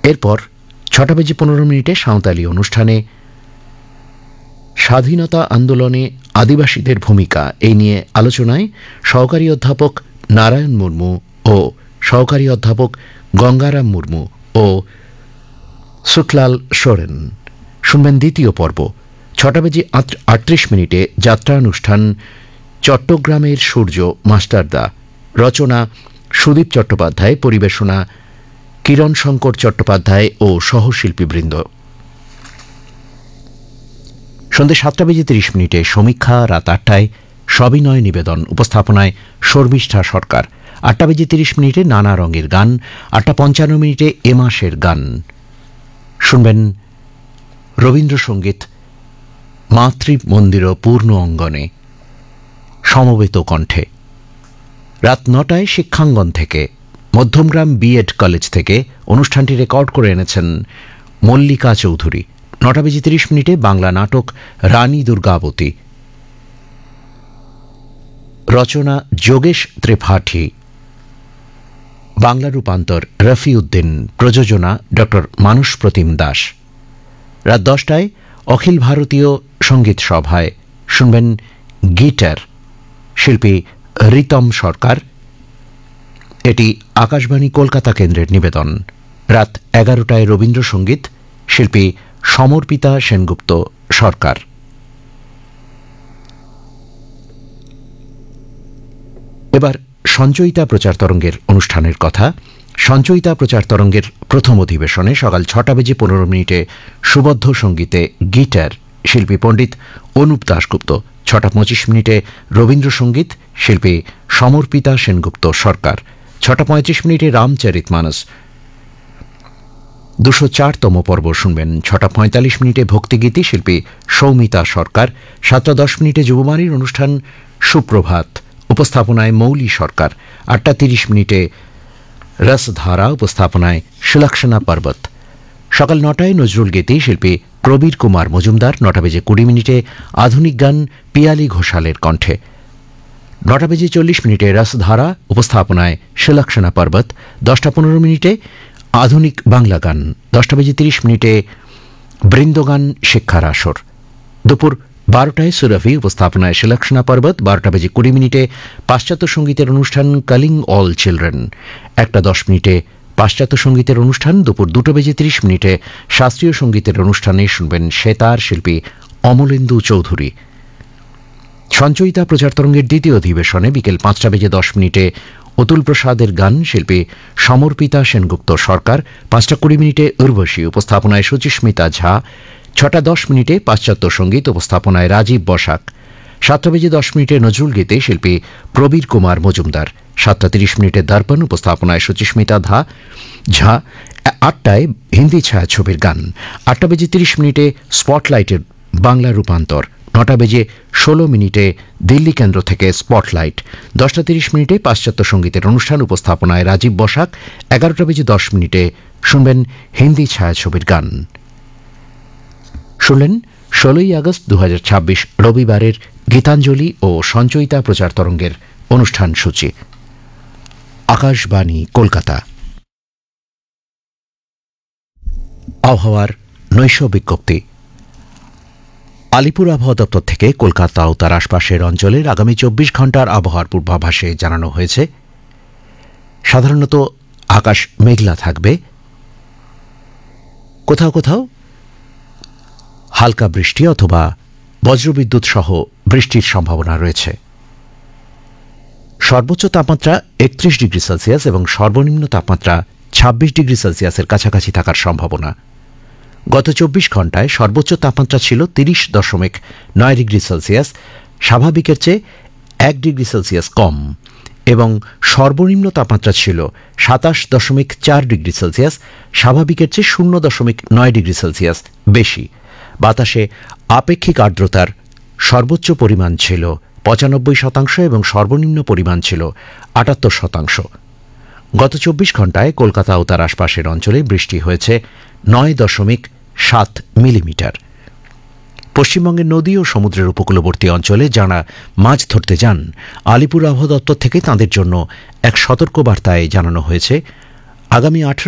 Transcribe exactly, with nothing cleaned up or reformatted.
এরপর ছটা বেজে পনেরো মিনিটে সাঁওতালি অনুষ্ঠানে স্বাধীনতা আন্দোলনে আদিবাসীদের ভূমিকা এই নিয়ে আলোচনায় সহকারী অধ্যাপক নারায়ণ মুর্মু ও সহকারী অধ্যাপক গঙ্গারাম মুর্মু ও সুখলাল সোরেন। শুনবেন দ্বিতীয় পর্ব। ছটা বেজে আটত্রিশ মিনিটে যাত্রানুষ্ঠান চট্টগ্রামের সূর্য মাস্টারদা, রচনা সুদীপ চট্টোপাধ্যায়, পরিবেশনা কিরণ শঙ্কর চট্টোপাধ্যায় ও সহশিল্পীবৃন্দ। সন্ধ্যে সাতটা বেজে তিরিশ মিনিটে সমীক্ষা, রাত আটটায় সবিনয় নিবেদন, উপস্থাপনায় শর্মিষ্ঠা সরকার। আটটা বেজে তিরিশ মিনিটে নানা রঙের গান, আটটা পঞ্চান্ন মিনিটে এ মাসের গান। শুনবেন রবীন্দ্রসঙ্গীত মাতৃমন্দির পূর্ণ অঙ্গনে সমবেত কণ্ঠে। রাত নটায় শিক্ষাঙ্গন থেকে মধ্যমগ্রাম বিএড কলেজ থেকে অনুষ্ঠানটি রেকর্ড করে এনেছেন মল্লিকা চৌধুরী। নটা বেজে তিরিশ মিনিটে বাংলা নাটক রানী দুর্গাবতী, রচনা যোগেশ ত্রিপাঠী, বাংলা রূপান্তর রফি উদ্দিন, প্রযোজনা ড মানস প্রতিম দাস। রাত দশটায় অখিল ভারতীয় সঙ্গীত সভায় শুনবেন গিটার, শিল্পী রিতম সরকার। এটি আকাশবাণী কলকাতা কেন্দ্রের নিবেদন। রাত এগারোটায় রবীন্দ্রসঙ্গীত, শিল্পী সমর্পিতা সেনগুপ্ত সরকার। এবার সঞ্চয়িতা প্রচার তরঙ্গের অনুষ্ঠানের কথা। সঞ্চয়িতা প্রচার তরঙ্গের প্রথম অধিবেশনে সকাল ছটা বেজে পনেরো মিনিটে সুবদ্ধ সঙ্গীতে গিটার, শিল্পী পণ্ডিত অনুপ দাশগুপ্ত। ছটা পঁচিশ মিনিটে রবীন্দ্রসঙ্গীত, শিল্পী সমর্পিতা সেনগুপ্ত সরকার। ছটা পঁয়ত্রিশ মিনিটে রামচরিতমানস দুশো চারতম পর্ব শুনবেন। ছটা পঁয়তাল্লিশ মিনিটে ভক্তিগীতি, শিল্পী সৌমিতা সরকার। সাতটা দশ মিনিটে যুববাণীর অনুষ্ঠান সুপ্রভাত, উপস্থাপনায় মৌলি সরকার। আটটা তিরিশ মিনিটে রসধারা, উপস্থাপনায় সুলক্ষণা পর্বত। সকাল নটায় নজরুল গীতি, শিল্পী প্রবীর কুমার মজুমদার। নটা বেজে কুড়ি মিনিটে আধুনিক গান পিয়ালি ঘোষালের কণ্ঠে। নটা বেজে চল্লিশ মিনিটে রসধারা, উপস্থাপনায় সুলক্ষণা পর্বত। দশটা পনেরো মিনিটে আধুনিক বাংলা গান। দশটা বেজে তিরিশ মিনিটে বৃন্দগান শিক্ষার আসর। দুপুর বারোটায় সুরভি, উপস্থাপনায় সুলক্ষণা পর্বত। বারোটা বেজে কুড়ি মিনিটে পাশ্চাত্য সঙ্গীতের অনুষ্ঠান কলিং অল চিলড্রেন। একটা দশ মিনিটে পাশ্চাত্য সঙ্গীতের অনুষ্ঠান। দুপুর দুটো বেজে তিরিশ মিনিটে শাস্ত্রীয় সঙ্গীতের অনুষ্ঠানে শুনবেন সেতার, শিল্পী অমলেন্দু চৌধুরী। সঞ্চয়িতা প্রচার তরঙ্গের দ্বিতীয় অধিবেশনে বিকেল পাঁচটা বেজে দশ মিনিটে অতুল প্রসাদের গান, শিল্পী সমর্পিতা সেনগুপ্ত সরকার। পাঁচটা কুড়ি মিনিটে উর্বশী, উপস্থাপনায় সুচিস্মিতা ঝা। ছটা দশ মিনিটে পাশ্চাত্য সঙ্গীত, উপস্থাপনায় রাজীব বসাক। সাতটা বেজে দশ মিনিটে নজরুল গীতে, শিল্পী প্রবীর কুমার মজুমদার। সাতটা তিরিশ মিনিটে দর্পণ, উপস্থাপনায় সুচিস্মিতা ধা ঝা। আটটায় হিন্দি ছায়াছবির গান। আটটা বেজে তিরিশ মিনিটে স্পটলাইটের বাংলা রূপান্তর। নটা বেজে ষোলো মিনিটে দিল্লি কেন্দ্র থেকে স্পটলাইট। দশটা তিরিশ মিনিটে পাশ্চাত্য সঙ্গীতের অনুষ্ঠান, উপস্থাপনায় রাজীব বসাক। এগারোটা বেজে দশ মিনিটে শুনবেন হিন্দি ছায়াছবির গান। শুনলেন ষোলোই আগস্ট দু হাজার ছাব্বিশ রবিবারের গীতাঞ্জলি ও সঞ্চয়িতা প্রচার তরঙ্গের অনুষ্ঠান সূচি। আকাশবাণী কলকাতা। আবহাওয়ার নৈশ বিজ্ঞপ্তি। আলিপুর আবহাওয়া দপ্তর থেকে কলকাতা ও তার আশপাশের অঞ্চলের আগামী চব্বিশ ঘন্টার আবহাওয়ার পূর্বাভাসে জানানো হয়েছে, সাধারণত আকাশ মেঘলা থাকবে, কোথাও কোথাও হালকা বৃষ্টি অথবা বজ্রবিদ্যুৎ সহ বৃষ্টির সম্ভাবনা রয়েছে। সর্বোচ্চ তাপমাত্রা একত্রিশ ডিগ্রি সেলসিয়াস এবং সর্বনিম্ন তাপমাত্রা ছাব্বিশ ডিগ্রি সেলসিয়াসের কাছাকাছি থাকার সম্ভাবনা। গত চব্বিশ ঘন্টায় সর্বোচ্চ তাপমাত্রা ছিল তিরিশ দশমিক নয় ডিগ্রি সেলসিয়াস, স্বাভাবিকের চেয়ে এক ডিগ্রি সেলসিয়াস কম, এবং সর্বনিম্ন তাপমাত্রা ছিল সাতাশ দশমিক চার ডিগ্রি সেলসিয়াস, স্বাভাবিকের চেয়ে শূন্য দশমিক নয় ডিগ্রি সেলসিয়াস বেশি। বাতাসে আপেক্ষিক আর্দ্রতার সর্বোচ্চ পরিমাণ ছিল পঁচানব্বই শতাংশ এবং সর্বনিম্ন পরিমাণ ছিল আটাত্তর শতাংশ। গত চব্বিশ ঘন্টায় কলকাতা ও তার আশপাশের অঞ্চলে বৃষ্টি হয়েছে নয় দশমিক সাত মিলিমিটার। পশ্চিমবঙ্গের নদী ও সমুদ্রের উপকূলবর্তী অঞ্চলে যাঁরা মাছ ধরতে যান, আলিপুর আবহাওয়া দপ্তর থেকে তাঁদের জন্য এক সতর্কবার্তায় জানানো হয়েছে, আগামী আঠারো